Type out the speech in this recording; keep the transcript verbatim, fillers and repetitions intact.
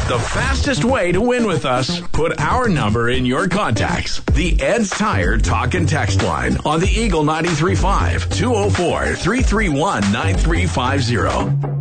The fastest way to win with us, put our number in your contacts. The Ed's Tire Talk and Text line on the Eagle ninety-three point five, two oh four, three three one, nine three five zero.